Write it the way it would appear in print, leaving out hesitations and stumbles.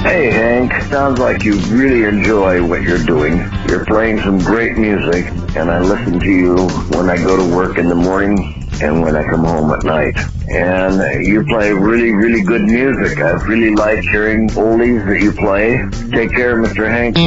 Hey, Hank. Sounds like you really enjoy what you're doing. You're playing some great music, and I listen to you when I go to work in the morning and when I come home at night. And you play really, really good music. I really like hearing oldies that you play. Take care, Mr. Hank.